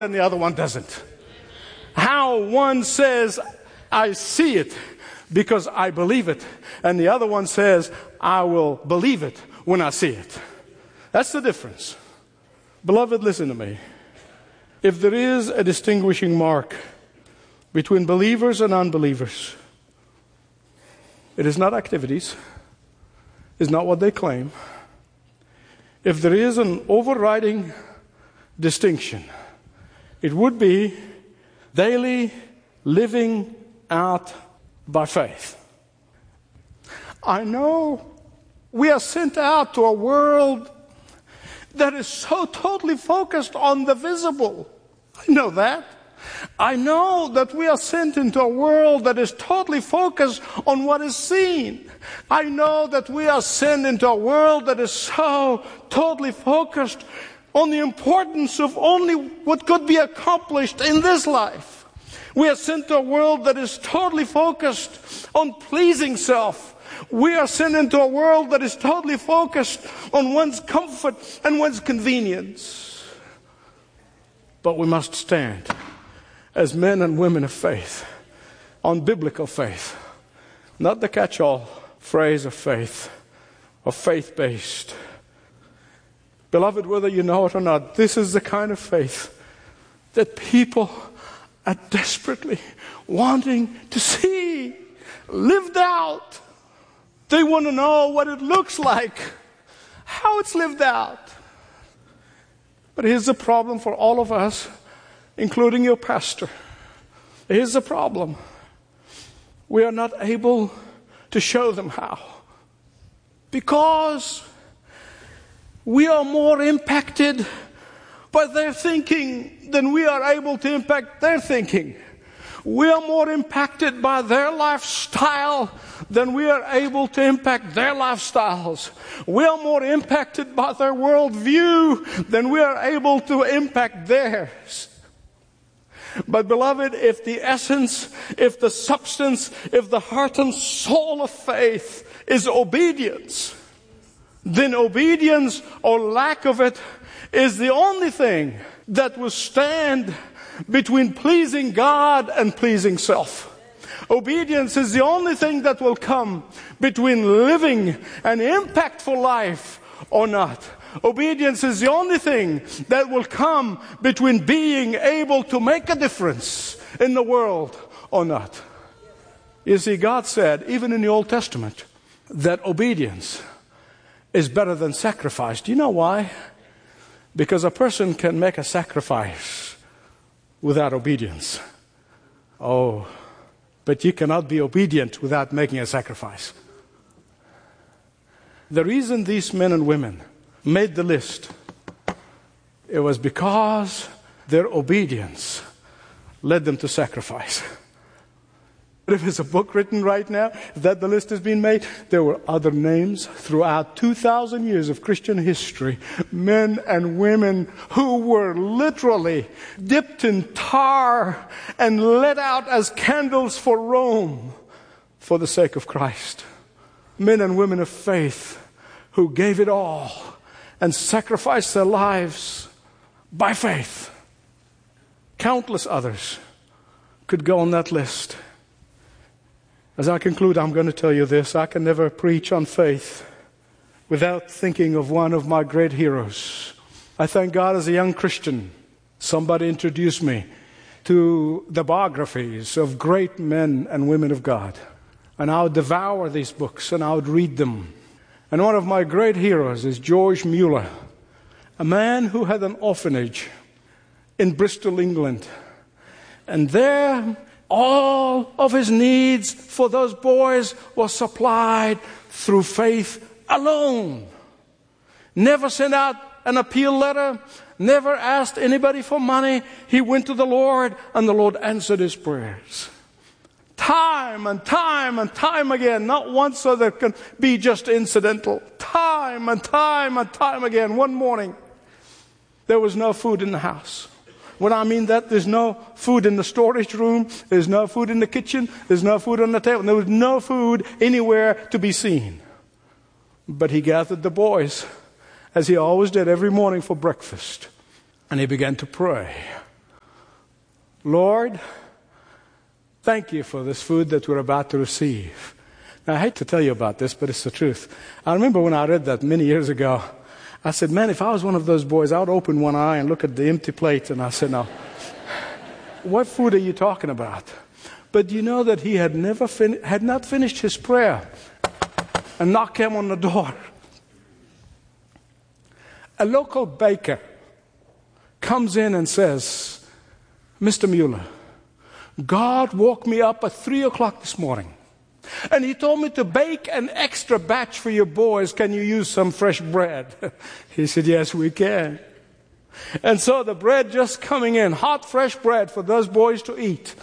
and the other one doesn't. How one says, I see it because I believe it, and the other one says, I will believe it when I see it. That's the difference. Beloved, listen to me. If there is a distinguishing mark between believers and unbelievers, it is not activities, it's not what they claim. If there is an overriding distinction, it would be daily living out by faith. I know we are sent out to a world that is so totally focused on the visible. I know that. I know that we are sent into a world that is totally focused on what is seen. I know that we are sent into a world that is so totally focused on the importance of only what could be accomplished in this life. We are sent to a world that is totally focused on pleasing self. We are sent into a world that is totally focused on one's comfort and one's convenience. But we must stand as men and women of faith on biblical faith, not the catch-all phrase of faith, or faith-based. Beloved, whether you know it or not, this is the kind of faith that people are desperately wanting to see lived out. They want to know what it looks like, how it's lived out. But here's the problem for all of us, including your pastor. Here's the problem. We are not able to show them how. Because we are more impacted by their thinking than we are able to impact their thinking. We are more impacted by their lifestyle than we are able to impact their lifestyles. We are more impacted by their worldview than we are able to impact theirs. But beloved, if the essence, if the substance, if the heart and soul of faith is obedience, then obedience or lack of it is the only thing that will stand between pleasing God and pleasing self. Obedience is the only thing that will come between living an impactful life or not. Obedience is the only thing that will come between being able to make a difference in the world or not. You see, God said, even in the Old Testament, that obedience is better than sacrifice. Do you know why? Because a person can make a sacrifice without obedience. Oh, but you cannot be obedient without making a sacrifice. The reason these men and women made the list, it was because their obedience led them to sacrifice. But if there's a book written right now that the list has been made, there were other names throughout 2,000 years of Christian history, men and women who were literally dipped in tar and let out as candles for Rome for the sake of Christ. Men and women of faith who gave it all and sacrificed their lives by faith. Countless others could go on that list. As I conclude, I'm going to tell you this. I can never preach on faith without thinking of one of my great heroes. I thank God as a young Christian, somebody introduced me to the biographies of great men and women of God. And I would devour these books and I would read them. And one of my great heroes is George Mueller, a man who had an orphanage in Bristol, England. And there, all of his needs for those boys were supplied through faith alone. Never sent out an appeal letter, never asked anybody for money. He went to the Lord, and the Lord answered his prayers. Time and time and time again, not once so that it can be just incidental. Time and time and time again. One morning, there was no food in the house. When I mean that, there's no food in the storage room, there's no food in the kitchen, there's no food on the table, there was no food anywhere to be seen. But he gathered the boys, as he always did every morning for breakfast, and he began to pray. Lord, thank you for this food that we're about to receive. Now, I hate to tell you about this, but it's the truth. I remember when I read that many years ago, I said, man, if I was one of those boys, I would open one eye and look at the empty plate, and I said, no, what food are you talking about? But you know that he had not finished his prayer, and knock came on the door. A local baker comes in and says, Mr. Mueller, God woke me up at 3 o'clock this morning, and he told me to bake an extra batch for your boys. Can you use some fresh bread? He said, yes, we can. And so the bread just coming in, hot, fresh bread for those boys to eat.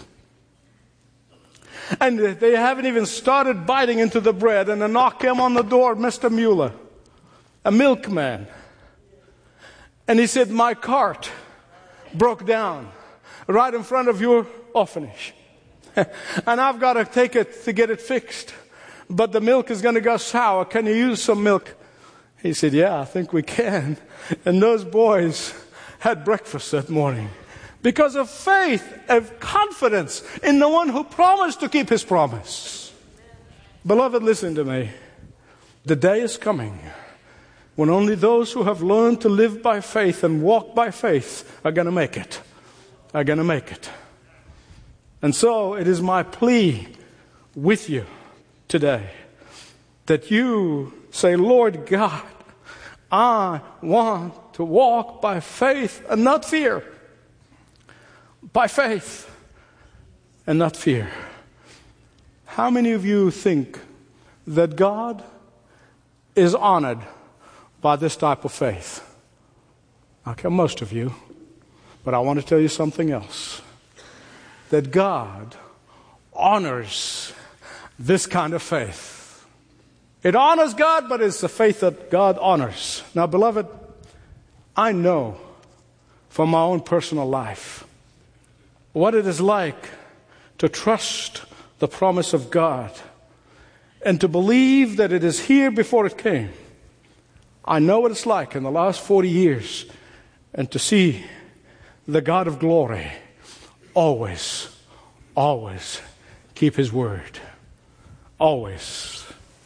And they haven't even started biting into the bread, and a knock came on the door, Mr. Mueller, a milkman. And he said, my cart broke down right in front of your orphanage. And I've got to take it to get it fixed. But the milk is going to go sour. Can you use some milk? He said, yeah, I think we can. And those boys had breakfast that morning because of faith, of confidence in the one who promised to keep his promise. Beloved, listen to me. The day is coming when only those who have learned to live by faith and walk by faith are going to make it. Are going to make it. And so it is my plea with you today that you say, Lord God, I want to walk by faith and not fear. By faith and not fear. How many of you think that God is honored by this type of faith? Okay, most of you. But I want to tell you something else. That God honors this kind of faith. It honors God, but it's the faith that God honors. Now, beloved, I know from my own personal life what it is like to trust the promise of God and to believe that it is here before it came. I know what it's like in the last 40 years and to see the God of glory always keep his word. Always.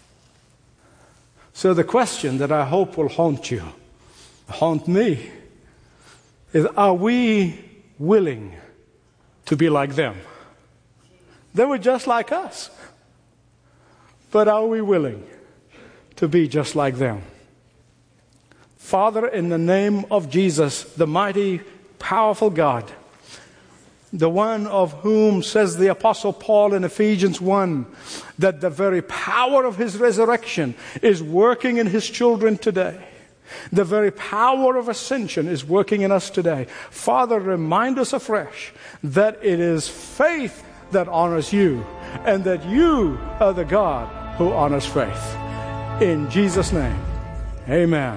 So the question that I hope will haunt me, is are we willing to be like them? They were just like us. But are we willing to be just like them? Father, in the name of Jesus, the mighty, powerful God, the one of whom, says the Apostle Paul in Ephesians 1, that the very power of his resurrection is working in his children today. The very power of ascension is working in us today. Father, remind us afresh that it is faith that honors you, and that you are the God who honors faith. In Jesus' name, amen.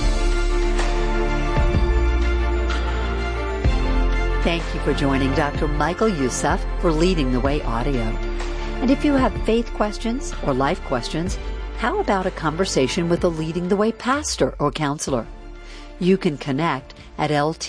Thank you for joining Dr. Michael Youssef for Leading the Way Audio. And if you have faith questions or life questions, how about a conversation with a Leading the Way pastor or counselor? You can connect at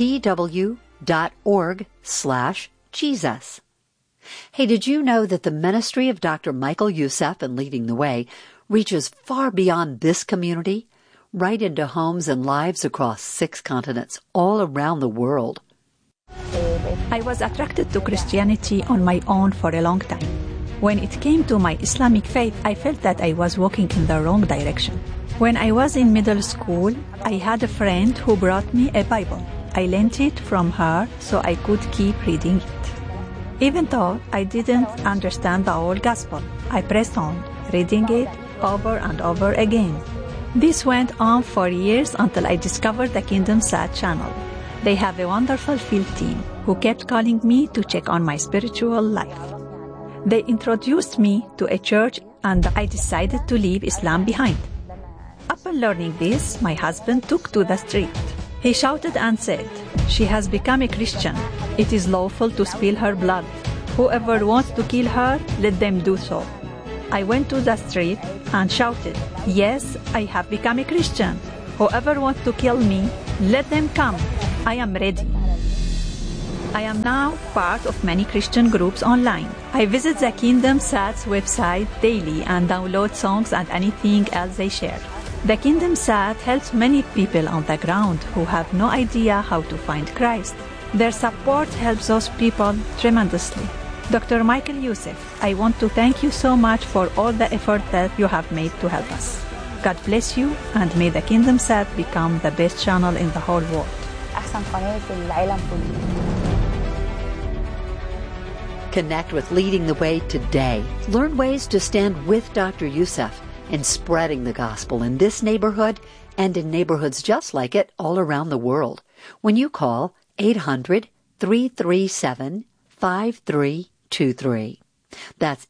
ltw.org/Jesus. Hey, did you know that the ministry of Dr. Michael Youssef and Leading the Way reaches far beyond this community, right into homes and lives across 6 continents, all around the world? I was attracted to Christianity on my own for a long time. When it came to my Islamic faith, I felt that I was walking in the wrong direction. When I was in middle school, I had a friend who brought me a Bible. I lent it from her so I could keep reading it. Even though I didn't understand the whole gospel, I pressed on, reading it over and over again. This went on for years until I discovered the Kingdom Sat channel. They have a wonderful field team who kept calling me to check on my spiritual life. They introduced me to a church and I decided to leave Islam behind. Upon learning this, my husband took to the street. He shouted and said, "She has become a Christian. It is lawful to spill her blood. Whoever wants to kill her, let them do so." I went to the street and shouted, "Yes, I have become a Christian. Whoever wants to kill me, let them come. I am ready." I am now part of many Christian groups online. I visit the Kingdom Sats website daily and download songs and anything else they share. The Kingdom Sat helps many people on the ground who have no idea how to find Christ. Their support helps those people tremendously. Dr. Michael Youssef, I want to thank you so much for all the effort that you have made to help us. God bless you, and may the Kingdom Sat become the best channel in the whole world. أحسن قناة في العالم كله. Connect with Leading the Way today. Learn ways to stand with Dr. Youssef in spreading the gospel in this neighborhood and in neighborhoods just like it all around the world. When you call 800-337-5323. That's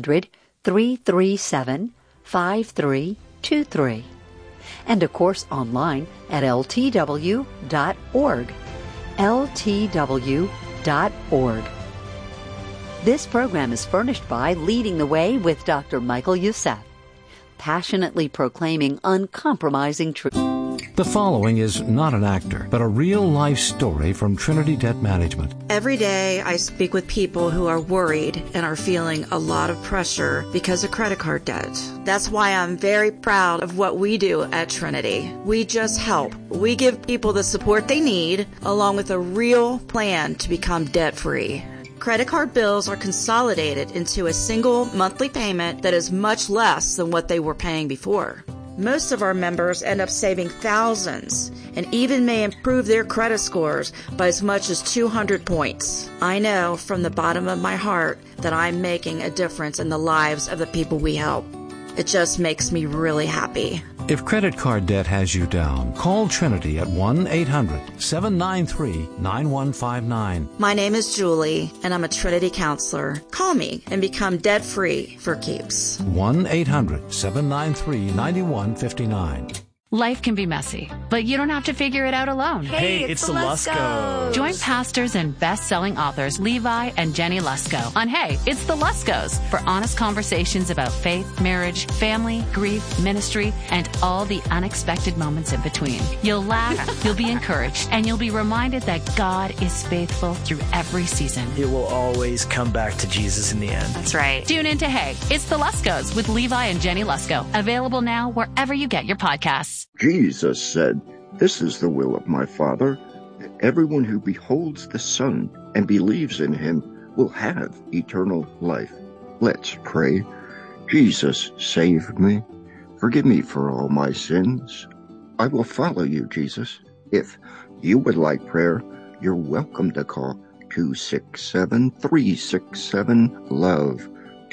800-337-5323. And of course online at ltw.org. ltw.org. This program is furnished by Leading the Way with Dr. Michael Youssef, passionately proclaiming uncompromising truth. The following is not an actor, but a real-life story from Trinity Debt Management. Every day I speak with people who are worried and are feeling a lot of pressure because of credit card debt. That's why I'm very proud of what we do at Trinity. We just help. We give people the support they need, along with a real plan to become debt-free. Credit card bills are consolidated into a single monthly payment that is much less than what they were paying before. Most of our members end up saving thousands and even may improve their credit scores by as much as 200 points. I know from the bottom of my heart that I'm making a difference in the lives of the people we help. It just makes me really happy. If credit card debt has you down, call Trinity at 1-800-793-9159. My name is Julie, and I'm a Trinity counselor. Call me and become debt-free for keeps. 1-800-793-9159. Life can be messy, but you don't have to figure it out alone. Hey, it's the Luskos. Join pastors and best-selling authors Levi and Jenny Lusko on Hey, It's the Luskos for honest conversations about faith, marriage, family, grief, ministry, and all the unexpected moments in between. You'll laugh, you'll be encouraged, and you'll be reminded that God is faithful through every season. It will always come back to Jesus in the end. That's right. Tune in to Hey, It's the Luskos with Levi and Jenny Lusko. Available now wherever you get your podcasts. Jesus said, "This is the will of my Father, that everyone who beholds the Son and believes in him will have eternal life." Let's pray. Jesus, save me. Forgive me for all my sins. I will follow you, Jesus. If you would like prayer, you're welcome to call 267-367-LOVE,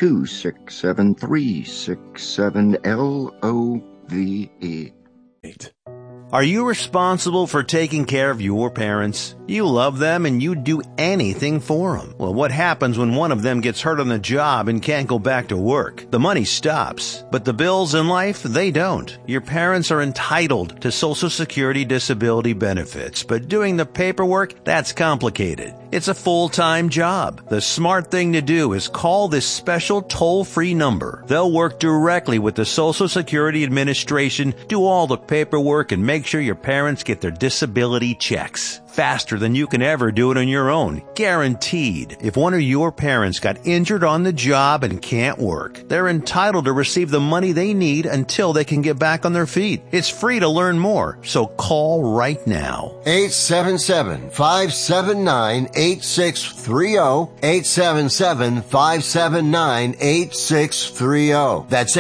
267-367-LOVE. Are you responsible for taking care of your parents? You love them and you'd do anything for them. Well, what happens when one of them gets hurt on the job and can't go back to work? The money stops, but the bills in life, they don't. Your parents are entitled to Social Security disability benefits, but doing the paperwork, that's complicated. It's a full-time job. The smart thing to do is call this special toll-free number. They'll work directly with the Social Security Administration, do all the paperwork, and make sure your parents get their disability checks. Faster than you can ever do it on your own. Guaranteed. If one of your parents got injured on the job and can't work, they're entitled to receive the money they need until they can get back on their feet. It's free to learn more, so call right now. 877-579-8630. 877-579-8630. That's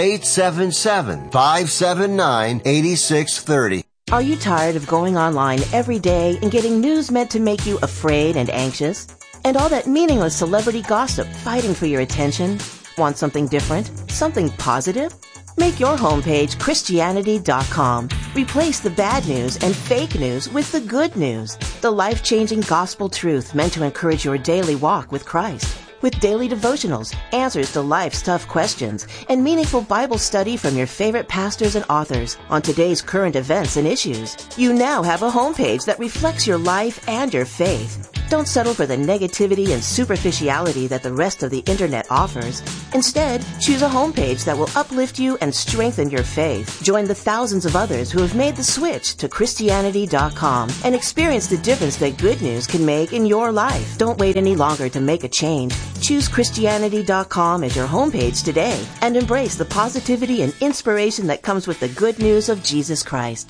877-579-8630. Are you tired of going online every day and getting news meant to make you afraid and anxious? And all that meaningless celebrity gossip fighting for your attention? Want something different? Something positive? Make your homepage Christianity.com. Replace the bad news and fake news with the good news. The life-changing gospel truth meant to encourage your daily walk with Christ. With daily devotionals, answers to life's tough questions, and meaningful Bible study from your favorite pastors and authors on today's current events and issues. You now have a homepage that reflects your life and your faith. Don't settle for the negativity and superficiality that the rest of the internet offers. Instead, choose a homepage that will uplift you and strengthen your faith. Join the thousands of others who have made the switch to Christianity.com and experience the difference that good news can make in your life. Don't wait any longer to make a change. Choose Christianity.com as your homepage today and embrace the positivity and inspiration that comes with the good news of Jesus Christ.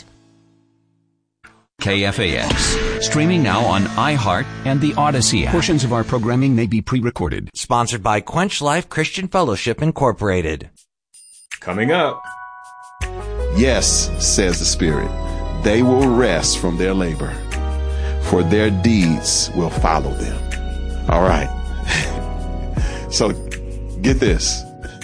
KFAX. Streaming now on iHeart and the Odyssey app. Portions of our programming may be pre-recorded. Sponsored by Quench Life Christian Fellowship, Incorporated. Coming up. Yes, says the Spirit, they will rest from their labor, for their deeds will follow them. All right. So get this.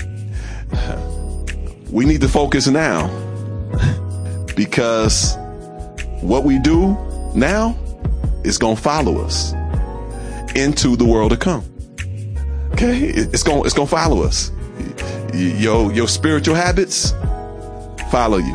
We need to focus now, because what we do now is going to follow us into the world to come. Okay? It's going to follow us. Your spiritual habits follow you.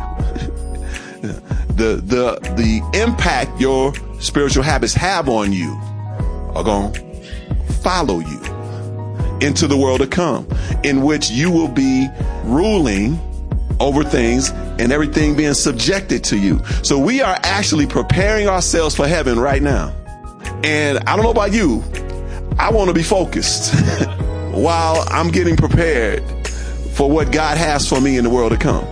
The impact your spiritual habits have on you are going to follow you into the world to come, in which you will be ruling over things and everything being subjected to you. So we are actually preparing ourselves for heaven right now. And I don't know about you, I want to be focused while I'm getting prepared for what God has for me in the world to come.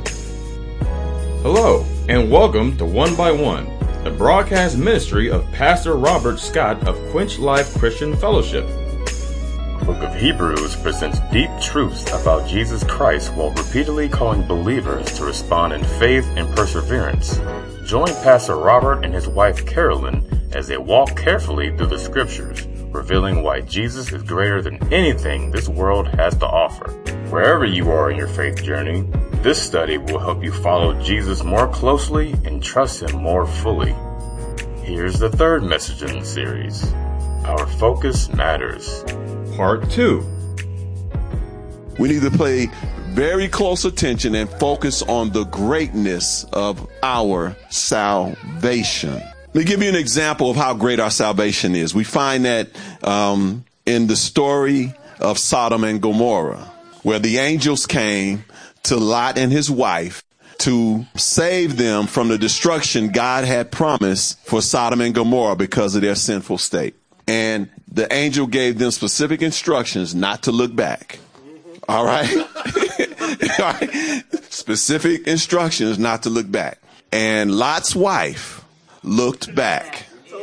Hello, and welcome to One by One, the broadcast ministry of Pastor Robert Scott of Quench Life Christian Fellowship. The Book of Hebrews presents deep truths about Jesus Christ while repeatedly calling believers to respond in faith and perseverance. Join Pastor Robert and his wife Carolyn as they walk carefully through the scriptures, revealing why Jesus is greater than anything this world has to offer. Wherever you are in your faith journey, this study will help you follow Jesus more closely and trust him more fully. Here's the third message in the series, Our Focus Matters. Part 2. We need to pay very close attention and focus on the greatness of our salvation. Let me give you an example of how great our salvation is. We find that in the story of Sodom and Gomorrah, where the angels came to Lot and his wife to save them from the destruction God had promised for Sodom and Gomorrah because of their sinful state. And the angel gave them specific instructions not to look back. All right? All right? Specific instructions not to look back. And Lot's wife looked back.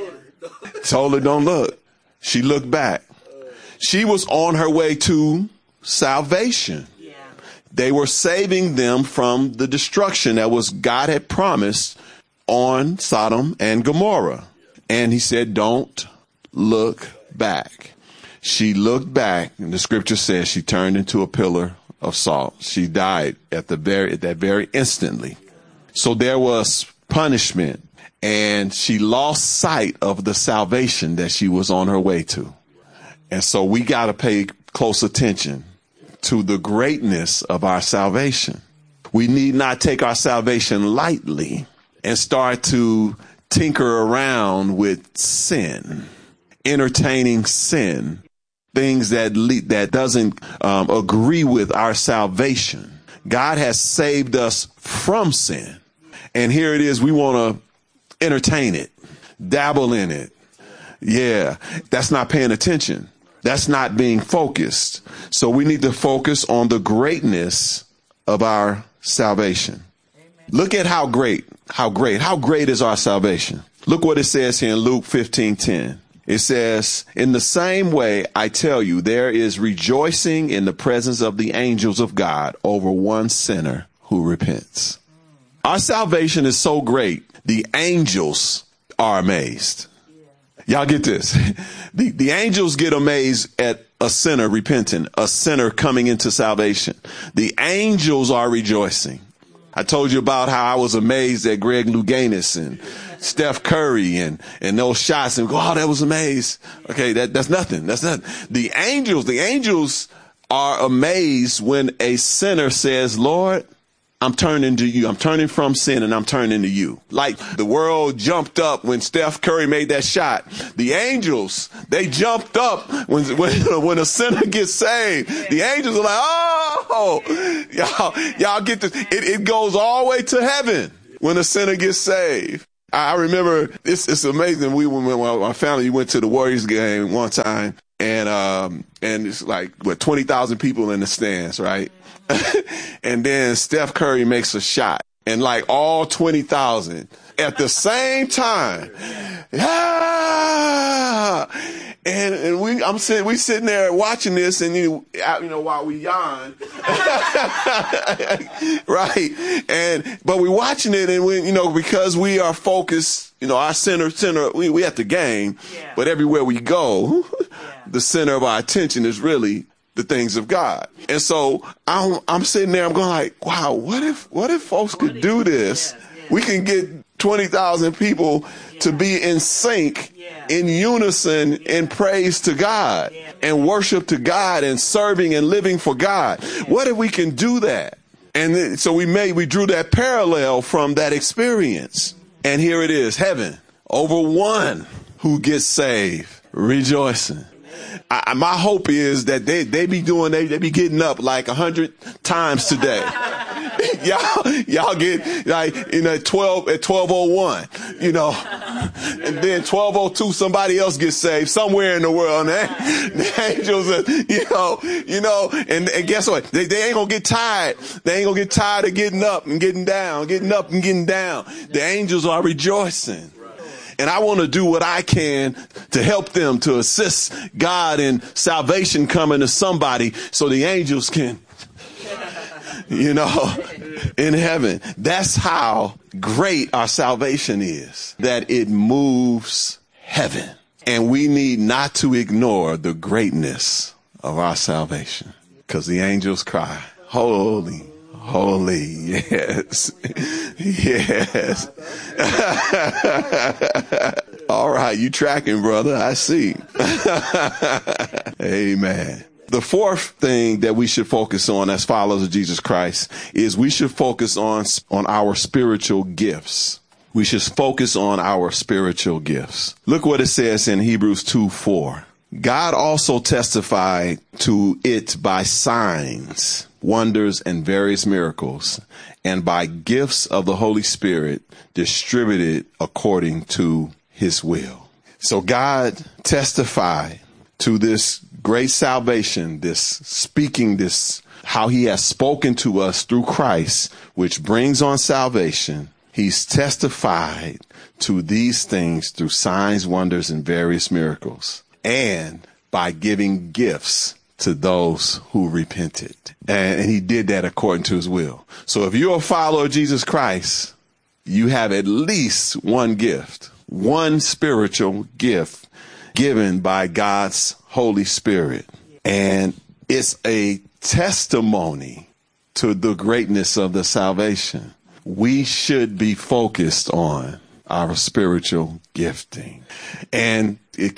Told her, don't look. She looked back. She was on her way to salvation. They were saving them from the destruction that was God had promised on Sodom and Gomorrah. And he said, don't look back. She looked back, and the scripture says she turned into a pillar of salt. She died at that very instantly. So there was punishment, and she lost sight of the salvation that she was on her way to. And so we got to pay close attention to the greatness of our salvation. We need not take our salvation lightly and start to tinker around with sin, entertaining sin, things that doesn't agree with our salvation. God has saved us from sin. And here it is, we want to entertain it, dabble in it. Yeah, that's not paying attention. That's not being focused. So we need to focus on the greatness of our salvation. Amen. Look at how great is our salvation. Look what it says here in Luke 15:10. It says, in the same way, I tell you, there is rejoicing in the presence of the angels of God over one sinner who repents. Our salvation is so great, the angels are amazed. Y'all get this. The angels get amazed at a sinner repenting, a sinner coming into salvation. The angels are rejoicing. I told you about how I was amazed at Greg Louganis and Steph Curry and those shots and go, oh, that was amazing. Okay, that's nothing. That's nothing. The angels are amazed when a sinner says, Lord, I'm turning to you. I'm turning from sin and I'm turning to you. Like the world jumped up when Steph Curry made that shot. The angels, they jumped up when a sinner gets saved. The angels are like, oh, y'all get this. It goes all the way to heaven when a sinner gets saved. I remember it's amazing. My family went to the Warriors game one time and it's like 20,000 people in the stands, right? And then Steph Curry makes a shot and like all 20,000 at the same time. And we sitting there watching this and while we yawn. Right. But we're watching it and because we are focused, our center, we at the game, but everywhere we go, the center of our attention is really the things of God. And so I'm sitting there, I'm going like, wow, what if folks could do this? We can get 20,000 people to be in sync, in unison, in praise to God and worship to God and serving and living for God. What if we can do that? And so we drew that parallel from that experience. And here it is, heaven, over one who gets saved, rejoicing. My hope is that they be getting up like 100 times today. y'all get like, at 12:01, and then 12:02, somebody else gets saved somewhere in the world. And the angels are, and guess what? They ain't gonna get tired. They ain't gonna get tired of getting up and getting down, getting up and getting down. The angels are rejoicing. And I want to do what I can to help them, to assist God in salvation coming to somebody so the angels can, in heaven. That's how great our salvation is, that it moves heaven. And we need not to ignore the greatness of our salvation, because the angels cry, holy, holy, yes, yes. All right, you tracking, brother. I see. Amen. The fourth thing that we should focus on as followers of Jesus Christ is we should focus on our spiritual gifts. We should focus on our spiritual gifts. Look what it says in Hebrews 2:4. God also testified to it by signs, wonders, and various miracles, and by gifts of the Holy Spirit distributed according to his will. So God testified to this great salvation, how he has spoken to us through Christ, which brings on salvation. He's testified to these things through signs, wonders, and various miracles, and by giving gifts to those who repented. And he did that according to his will. So if you're a follower of Jesus Christ, you have at least one gift, one spiritual gift given by God's Holy Spirit. And it's a testimony to the greatness of the salvation. We should be focused on our spiritual gifting. And it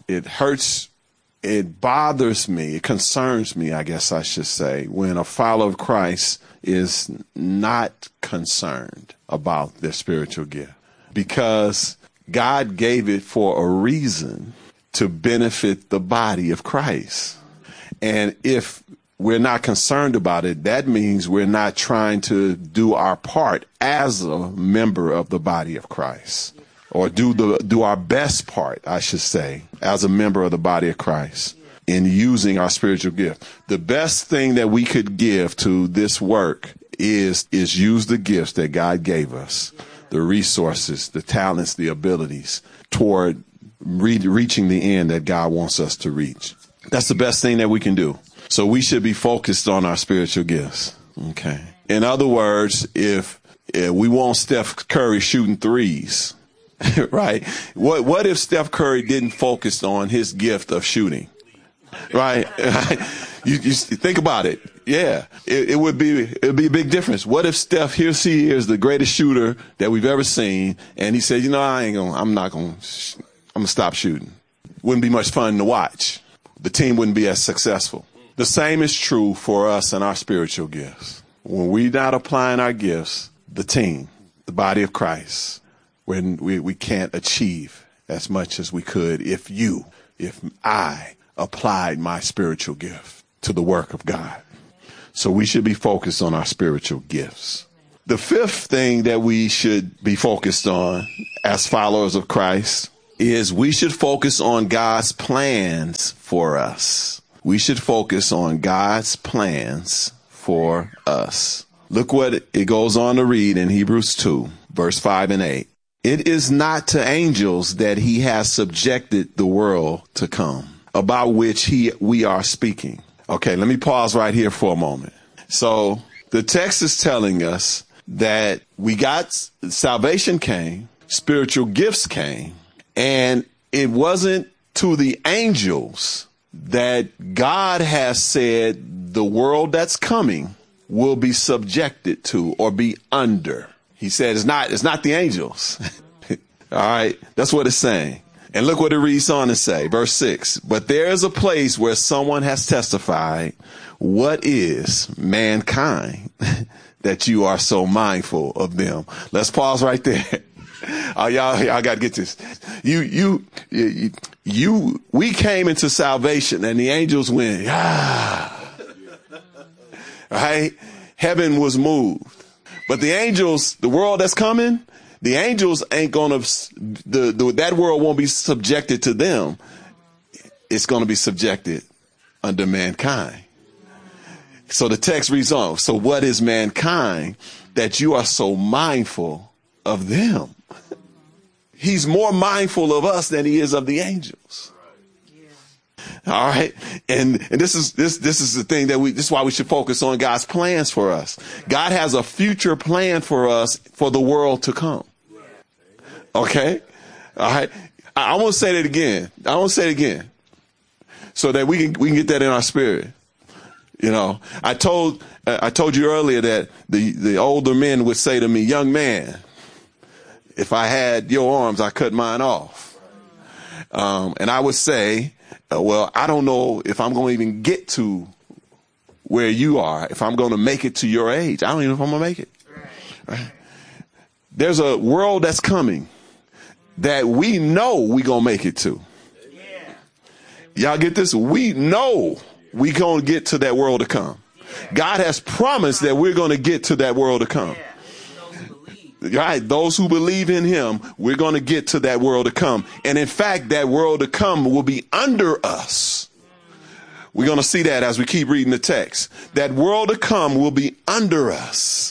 hurts, it bothers me, it concerns me, I guess I should say, when a follower of Christ is not concerned about their spiritual gift, because God gave it for a reason, to benefit the body of Christ. And if we're not concerned about it, that means we're not trying to do our part as a member of the body of Christ, or do our best part, I should say, as a member of the body of Christ in using our spiritual gift. The best thing that we could give to this work is use the gifts that God gave us, the resources, the talents, the abilities toward reaching the end that God wants us to reach. That's the best thing that we can do. So we should be focused on our spiritual gifts. Okay. In other words, if we want Steph Curry shooting threes, right? What if Steph Curry didn't focus on his gift of shooting? Right? You think about it. Yeah, it would be a big difference. What if Steph, here he is, the greatest shooter that we've ever seen, and he says, I'm going to stop shooting. Wouldn't be much fun to watch. The team wouldn't be as successful. The same is true for us and our spiritual gifts. when we're not applying our gifts, the team, the body of Christ, when we can't achieve as much as we could if I applied my spiritual gift to the work of God. So we should be focused on our spiritual gifts. The fifth thing that we should be focused on as followers of Christ is we should focus on God's plans for us. We should focus on God's plans for us. Look what it goes on to read in Hebrews 2, verse 5 and 8. It is not to angels that he has subjected the world to come, about which we are speaking. Okay, let me pause right here for a moment. So the text is telling us that salvation came, spiritual gifts came, and it wasn't to the angels that God has said the world that's coming will be subjected to or be under. He said it's not the angels. All right, that's what it's saying. And look what it reads on to say, verse 6. But there is a place where someone has testified, what is mankind that you are so mindful of them? Let's pause right there. Y'all got to get this. We came into salvation and the angels went, right? Heaven was moved. But the angels, the world that's coming, the angels ain't going to, that world won't be subjected to them. It's going to be subjected under mankind. So the text reads on. So what is mankind that you are so mindful of them? He's more mindful of us than he is of the angels. All right. And this is the thing this is why we should focus on God's plans for us. God has a future plan for us for the world to come. Okay. All right. I want to say that again. So that we can get that in our spirit. You know, I told you earlier that the older men would say to me, young man, if I had your arms, I cut mine off. And I would say, well, I don't know if I'm going to even get to where you are, if I'm going to make it to your age. I don't even know if I'm going to make it. Right? There's a world that's coming that we know we're going to make it to. Y'all get this? We know we're going to get to that world to come. God has promised that we're going to get to that world to come. Right, those who believe in him, we're going to get to that world to come. And in fact, that world to come will be under us. We're going to see that as we keep reading the text. That world to come will be under us.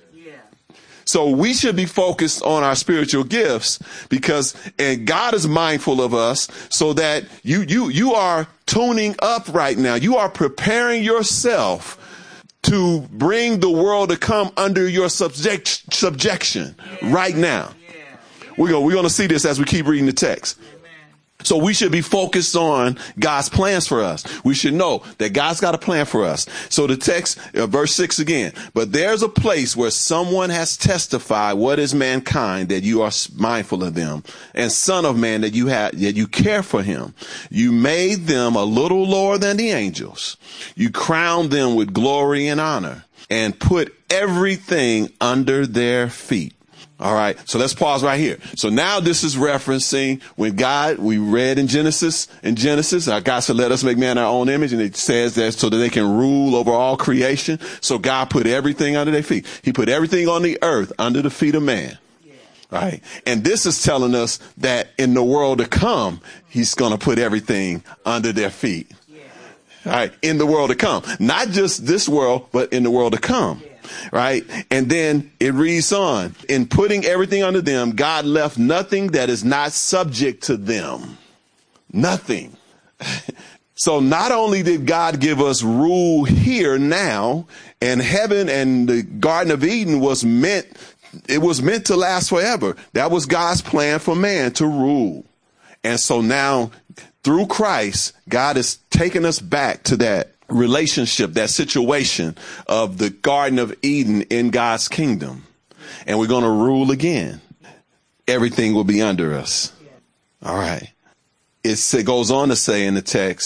So we should be focused on our spiritual gifts and God is mindful of us so that you are tuning up right now. You are preparing yourself to bring the world to come under your subjection right now. We're going to see this as we keep reading the text. So we should be focused on God's plans for us. We should know that God's got a plan for us. So the text, verse 6 again, but there's a place where someone has testified, what is mankind that you are mindful of them, and son of man that you care for him. You made them a little lower than the angels. You crowned them with glory and honor and put everything under their feet. All right. So let's pause right here. So now this is referencing when we read in Genesis, our God said, let us make man our own image. And it says that so that they can rule over all creation. So God put everything under their feet. He put everything on the earth under the feet of man. Right. And this is telling us that in the world to come, he's going to put everything under their feet. All right. In the world to come, not just this world, but in the world to come. Right. And then it reads on, in putting everything under them, God left nothing that is not subject to them. Nothing. So not only did God give us rule here now, and heaven and the Garden of Eden was meant to last forever. That was God's plan for man to rule. And so now through Christ, God is taking us back to that relationship, that situation of the Garden of Eden in God's kingdom. And we're going to rule again. Everything will be under us. All right. It goes on to say in the text,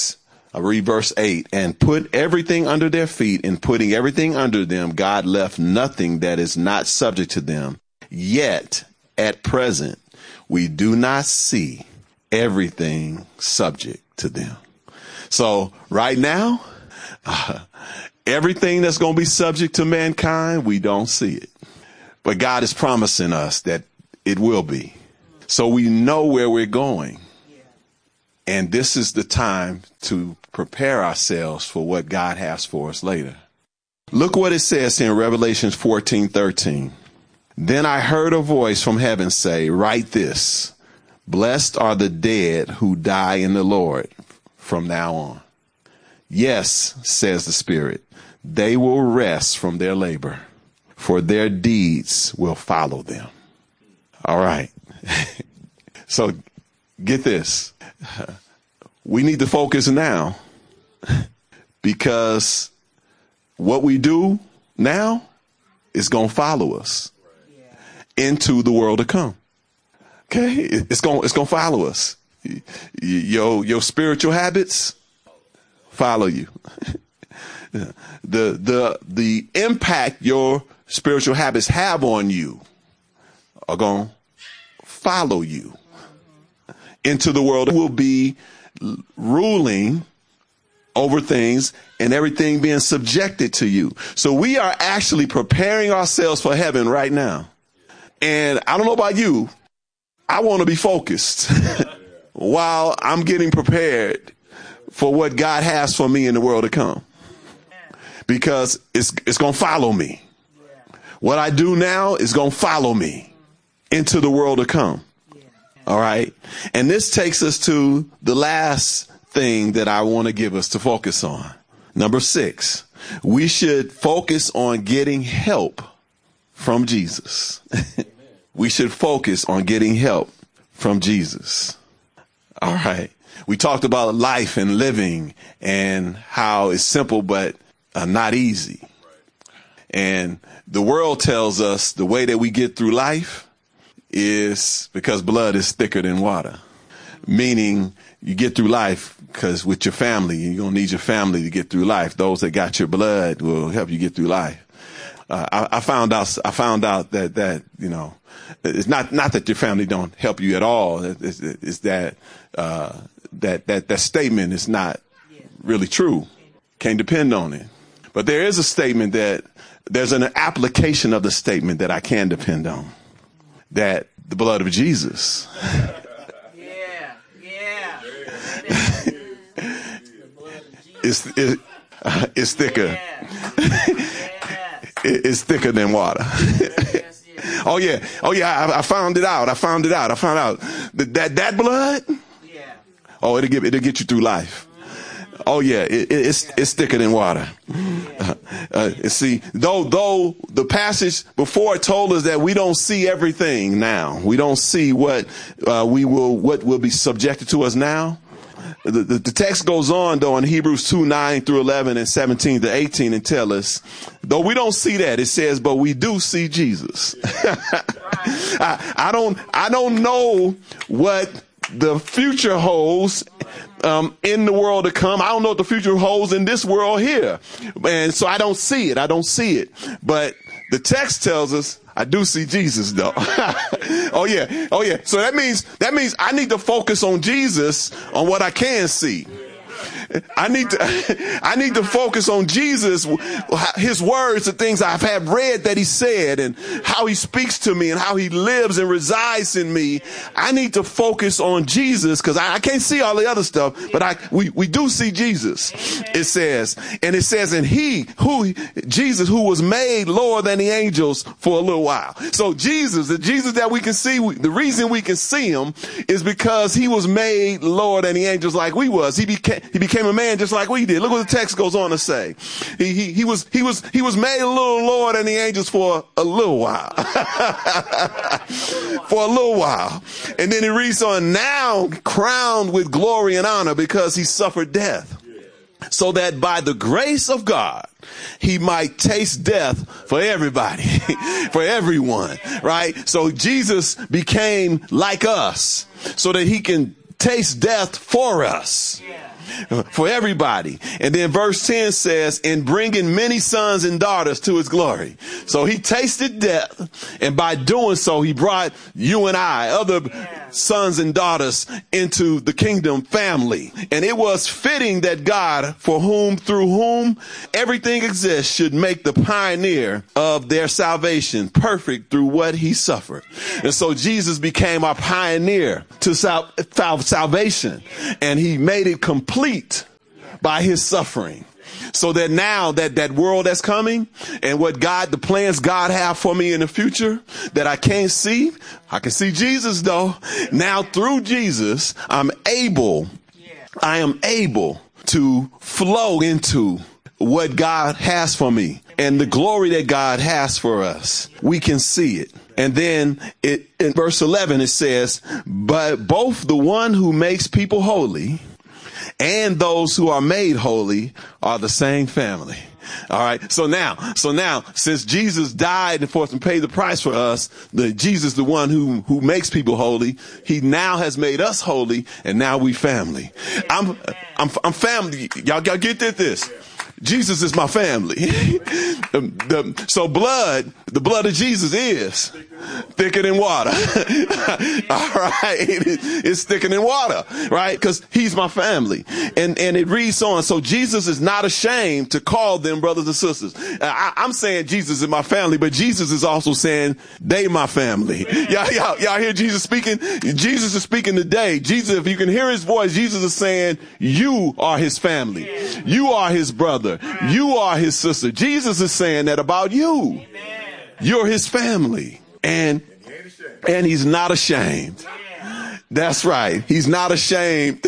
I read verse 8, and put everything under their feet. In putting everything under them, God left nothing that is not subject to them. Yet, at present, we do not see everything subject to them. So right now, everything that's going to be subject to mankind, we don't see it. But God is promising us that it will be. So we know where we're going. And this is the time to prepare ourselves for what God has for us later. Look what it says in Revelation 14:13. Then I heard a voice from heaven say, write this, blessed are the dead who die in the Lord from now on. Yes, says the Spirit, they will rest from their labor, for their deeds will follow them. All right. So get this. We need to focus now, because what we do now is going to follow us into the world to come. Okay. It's going to follow us. Your spiritual habits follow you. The impact your spiritual habits have on you are going to follow you into the world. It will be ruling over things and everything being subjected to you. So we are actually preparing ourselves for heaven right now. And I don't know about you, I want to be focused while I'm getting prepared for what God has for me in the world to come, because it's going to follow me. What I do now is going to follow me into the world to come. All right. And this takes us to the last thing that I want to give us to focus on. Number 6, we should focus on getting help from Jesus. We should focus on getting help from Jesus. All right. We talked about life and living and how it's simple, but not easy. And the world tells us the way that we get through life is because blood is thicker than water, meaning you get through life because with your family, you're going to need your family to get through life. Those that got your blood will help you get through life. I found out that, you know, it's not that your family don't help you at all. It's that statement is not really true. Can't depend on it. But there is a statement that there's an application of the statement that I can depend on. That the blood of Jesus. It's thicker. It's thicker than water. Oh yeah. I found it out. I found out that blood. Oh, it'll get you through life. Oh yeah, it's thicker than water. See, though the passage before told us that we don't see everything now, we don't see what will be subjected to us now. The text goes on though in Hebrews 2:9 through 11 and 17 to 18 and tell us, though we don't see that, it says, but we do see Jesus. I don't know what the future holds in the world to come. I don't know what the future holds in this world here. And so I don't see it. But the text tells us I do see Jesus though. Oh yeah. So that means I need to focus on Jesus, on what I can see. I need to focus on Jesus, his words, the things I've had read that he said and how he speaks to me and how he lives and resides in me. I need to focus on Jesus because I can't see all the other stuff, but we do see Jesus. It says, and Jesus who was made lower than the angels for a little while. So Jesus, the Jesus that we can see, the reason we can see him is because he was made lower than the angels like we was. He became a man just like we did. Look what the text goes on to say. He was made a little lower than the angels for a little while. For a little while. And then he reads on, now crowned with glory and honor because he suffered death. So that by the grace of God, he might taste death for everybody, for everyone, right? So Jesus became like us so that he can taste death for us. for everybody. And then verse 10 says, in bringing many sons and daughters to his glory. So he tasted death, and by doing so, he brought you and I, other sons and daughters, into the kingdom family. And it was fitting that God, for whom, through whom everything exists, should make the pioneer of their salvation perfect through what he suffered. And so Jesus became our pioneer to salvation, and he made it complete by his suffering. So that now that world that's coming and the plans God have for me in the future that I can't see, I can see Jesus though. Now through Jesus, I am able to flow into what God has for me and the glory that God has for us. We can see it. And then in verse 11, it says, but both the one who makes people holy and those who are made holy are the same family. All right. So now, since Jesus died and paid the price for us, Jesus, the one who makes people holy, he now has made us holy, and now we family. I'm family. Y'all get this. Jesus is my family. So the blood of Jesus is thicker than water. All right. It's thicker than water, right? Because he's my family. And it reads on. So Jesus is not ashamed to call them brothers and sisters. I'm saying Jesus is my family, but Jesus is also saying they my family. Y'all hear Jesus speaking? Jesus is speaking today. Jesus, if you can hear his voice, Jesus is saying you are his family. You are his brother. You are his sister. Jesus is saying that about you. You're his family. And he's not ashamed. That's right. He's not ashamed.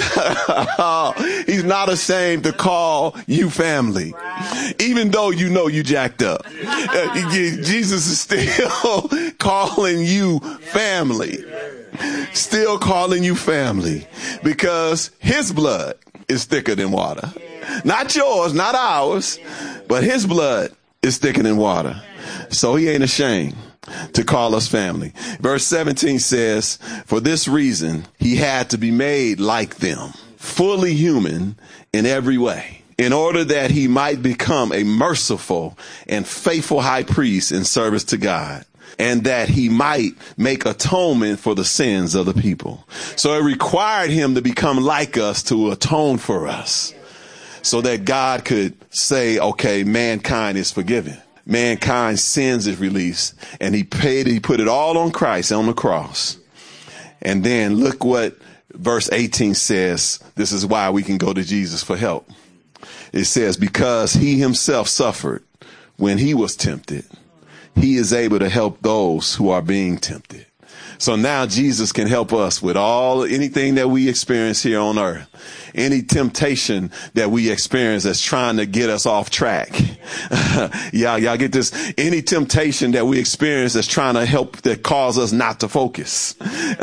He's not ashamed to call you family. Even though you know you jacked up. Jesus is still calling you family. Still calling you family. Because his blood is thicker than water. Not yours, not ours, but his blood is thicker than water. So he ain't ashamed to call us family. Verse 17 says, for this reason, he had to be made like them, fully human in every way, in order that he might become a merciful and faithful high priest in service to God, and that he might make atonement for the sins of the people. So it required him to become like us to atone for us, so that God could say, okay, mankind is forgiven. Mankind's sins is released. And he put it all on Christ on the cross. And then look what verse 18 says. This is why we can go to Jesus for help. It says, because he himself suffered when he was tempted, he is able to help those who are being tempted. So now Jesus can help us with anything that we experience here on earth. Any temptation that we experience that's trying to get us off track. Y'all get this? Any temptation that we experience that's trying to that cause us not to focus.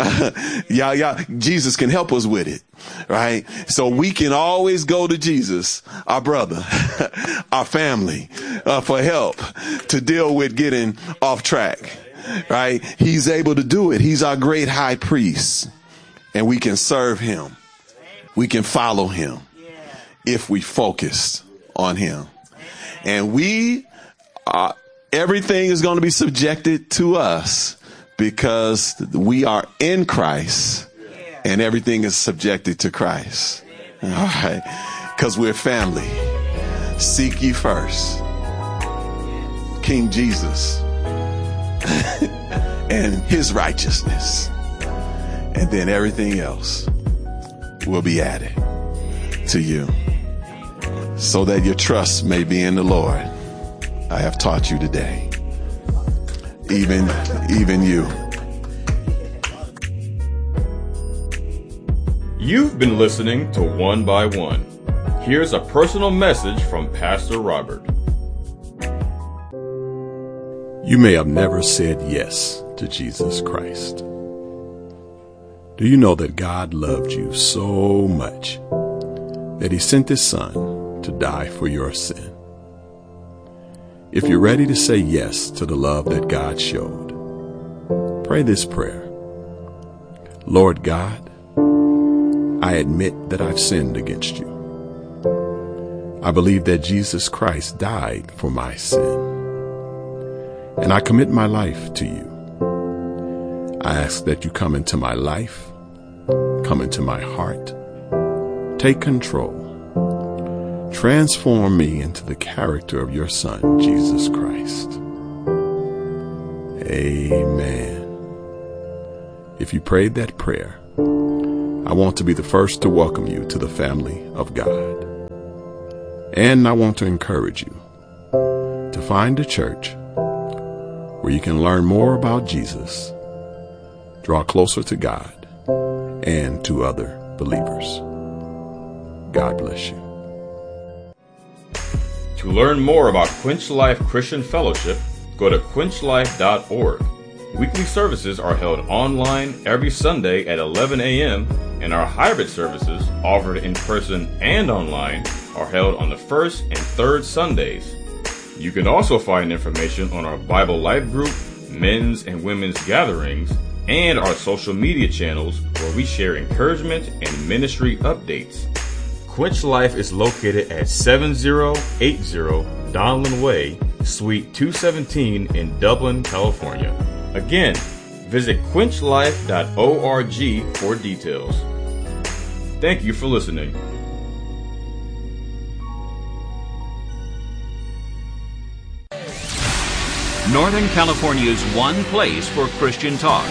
Jesus can help us with it. Right? So we can always go to Jesus, our brother, our family, for help to deal with getting off track. Right? He's able to do it. He's our great high priest, and we can serve him. We can follow him if we focus on him. And everything is going to be subjected to us because we are in Christ, and everything is subjected to Christ. All right. Because we're family. Seek ye first King Jesus and his righteousness, and then everything else will be added to you, so that your trust may be in the Lord. I have taught you today, even you. You've been listening to One by One. Here's a personal message from Pastor Robert. You may have never said yes to Jesus Christ. Do you know that God loved you so much that he sent his son to die for your sin? If you're ready to say yes to the love that God showed, pray this prayer. Lord God, I admit that I've sinned against you. I believe that Jesus Christ died for my sin. And I commit my life to you. I ask that you come into my life, come into my heart, take control, transform me into the character of your Son, Jesus Christ. Amen. If you prayed that prayer, I want to be the first to welcome you to the family of God. And I want to encourage you to find a church where you can learn more about Jesus, draw closer to God, and to other believers. God bless you. To learn more about Quench Life Christian Fellowship, go to quenchlife.org. Weekly services are held online every Sunday at 11 a.m., and our hybrid services, offered in person and online, are held on the first and third Sundays. You can also find information on our Bible Life group, men's and women's gatherings, and our social media channels where we share encouragement and ministry updates. Quench Life is located at 7080 Donlin Way, Suite 217 in Dublin, California. Again, visit quenchlife.org for details. Thank you for listening. Northern California's one place for Christian talk.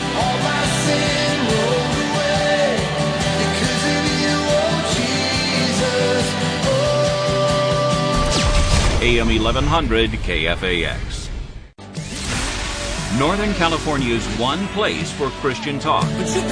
AM 1100 KFAX. Northern California's one place for Christian talk.